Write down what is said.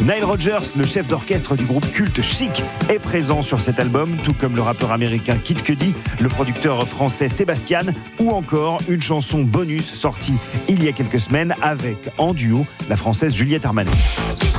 Nile Rodgers, le chef d'orchestre du groupe culte Chic, est présent sur cet album, tout comme le rappeur américain Kid Cudi, le producteur français Sébastien, ou encore une chanson bonus sortie il y a quelques semaines avec, en duo, la française Juliette Armanet.